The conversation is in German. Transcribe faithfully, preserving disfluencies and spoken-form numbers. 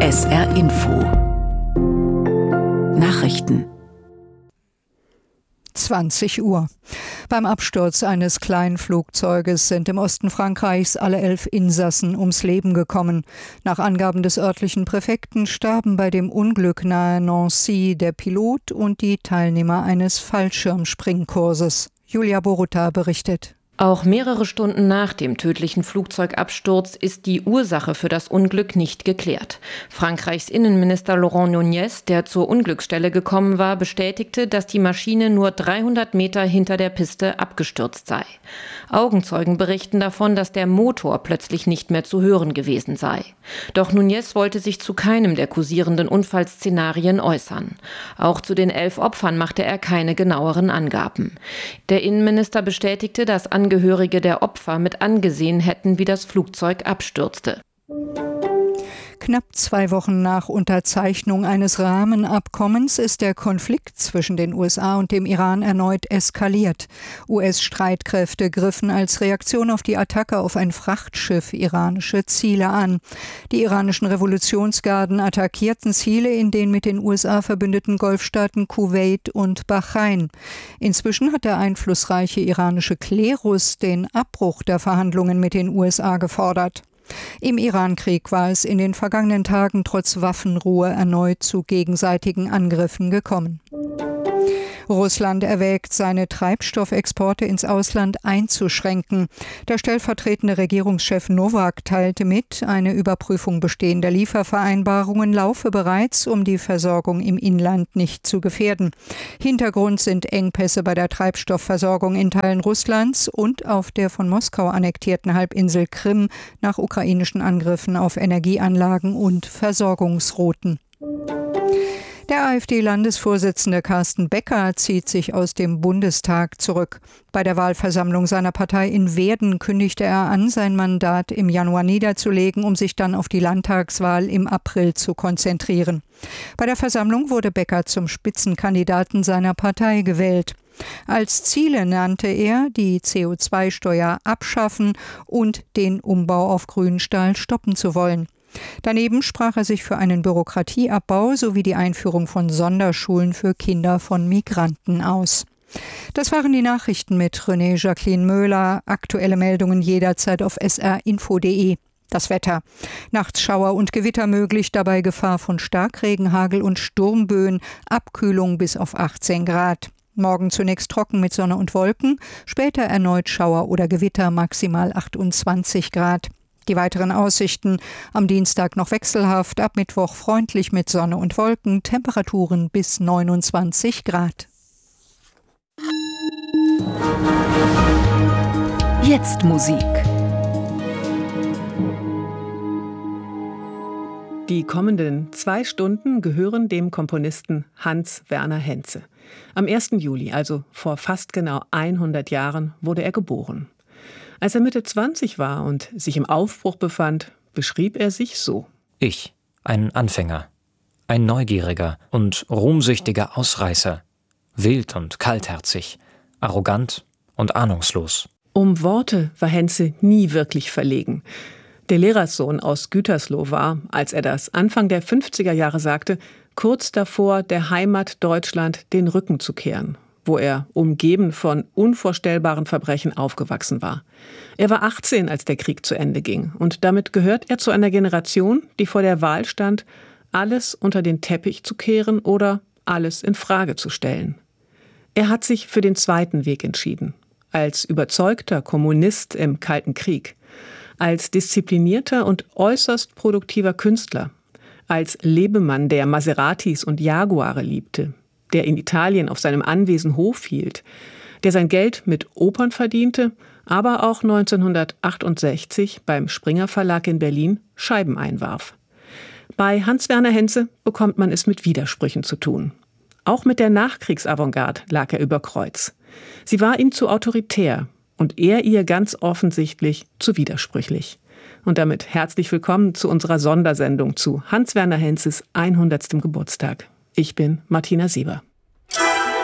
S R Info Nachrichten zwanzig Uhr. Beim Absturz eines kleinen Flugzeuges sind im Osten Frankreichs alle elf Insassen ums Leben gekommen. Nach Angaben des örtlichen Präfekten starben bei dem Unglück nahe Nancy der Pilot und die Teilnehmer eines Fallschirmspringkurses. Julia Boruta berichtet. Auch mehrere Stunden nach dem tödlichen Flugzeugabsturz ist die Ursache für das Unglück nicht geklärt. Frankreichs Innenminister Laurent Nunez, der zur Unglücksstelle gekommen war, bestätigte, dass die Maschine nur dreihundert Meter hinter der Piste abgestürzt sei. Augenzeugen berichten davon, dass der Motor plötzlich nicht mehr zu hören gewesen sei. Doch Nunez wollte sich zu keinem der kursierenden Unfallszenarien äußern. Auch zu den elf Opfern machte er keine genaueren Angaben. Der Innenminister bestätigte, dass Angehörige der Opfer mit angesehen hätten, wie das Flugzeug abstürzte. Knapp zwei Wochen nach Unterzeichnung eines Rahmenabkommens ist der Konflikt zwischen den U S A und dem Iran erneut eskaliert. U S-Streitkräfte griffen als Reaktion auf die Attacke auf ein Frachtschiff iranische Ziele an. Die iranischen Revolutionsgarden attackierten Ziele in den mit den U S A verbündeten Golfstaaten Kuwait und Bahrain. Inzwischen hat der einflussreiche iranische Klerus den Abbruch der Verhandlungen mit den U S A gefordert. Im Irankrieg war es in den vergangenen Tagen trotz Waffenruhe erneut zu gegenseitigen Angriffen gekommen. Russland erwägt, seine Treibstoffexporte ins Ausland einzuschränken. Der stellvertretende Regierungschef Nowak teilte mit, eine Überprüfung bestehender Liefervereinbarungen laufe bereits, um die Versorgung im Inland nicht zu gefährden. Hintergrund sind Engpässe bei der Treibstoffversorgung in Teilen Russlands und auf der von Moskau annektierten Halbinsel Krim nach ukrainischen Angriffen auf Energieanlagen und Versorgungsrouten. Der AfD-Landesvorsitzende Carsten Becker zieht sich aus dem Bundestag zurück. Bei der Wahlversammlung seiner Partei in Werden kündigte er an, sein Mandat im Januar niederzulegen, um sich dann auf die Landtagswahl im April zu konzentrieren. Bei der Versammlung wurde Becker zum Spitzenkandidaten seiner Partei gewählt. Als Ziele nannte er die C O zwei Steuer abschaffen und den Umbau auf Grünstahl stoppen zu wollen. Daneben sprach er sich für einen Bürokratieabbau sowie die Einführung von Sonderschulen für Kinder von Migranten aus. Das waren die Nachrichten mit René Jacqueline Möhler. Aktuelle Meldungen jederzeit auf s r info punkt d e. Das Wetter. Nachts Schauer und Gewitter möglich, dabei Gefahr von Starkregen, Hagel und Sturmböen, Abkühlung bis auf achtzehn Grad. Morgen zunächst trocken mit Sonne und Wolken, später erneut Schauer oder Gewitter, maximal achtundzwanzig Grad. Die weiteren Aussichten: am Dienstag noch wechselhaft, ab Mittwoch freundlich mit Sonne und Wolken, Temperaturen bis neunundzwanzig Grad. Jetzt Musik. Die kommenden zwei Stunden gehören dem Komponisten Hans Werner Henze. Am ersten Juli, also vor fast genau hundert Jahren, wurde er geboren. Als er Mitte zwanzig war und sich im Aufbruch befand, beschrieb er sich so: Ich, ein Anfänger, ein neugieriger und ruhmsüchtiger Ausreißer, wild und kaltherzig, arrogant und ahnungslos. Um Worte war Henze nie wirklich verlegen. Der Lehrerssohn aus Gütersloh war, als er das Anfang der fünfziger Jahre sagte, kurz davor, der Heimat Deutschland den Rücken zu kehren, wo er umgeben von unvorstellbaren Verbrechen aufgewachsen war. Er war achtzehn, als der Krieg zu Ende ging, und damit gehört er zu einer Generation, die vor der Wahl stand, alles unter den Teppich zu kehren oder alles in Frage zu stellen. Er hat sich für den zweiten Weg entschieden, als überzeugter Kommunist im Kalten Krieg, als disziplinierter und äußerst produktiver Künstler, als Lebemann, der Maseratis und Jaguare liebte, der in Italien auf seinem Anwesen Hof hielt, der sein Geld mit Opern verdiente, aber auch neunzehnhundertachtundsechzig beim Springer Verlag in Berlin Scheiben einwarf. Bei Hans Werner Henze bekommt man es mit Widersprüchen zu tun. Auch mit der Nachkriegsavantgarde lag er über Kreuz. Sie war ihm zu autoritär und er ihr ganz offensichtlich zu widersprüchlich. Und damit herzlich willkommen zu unserer Sondersendung zu Hans Werner Henzes hundertstem Geburtstag. Ich bin Martina Sieber.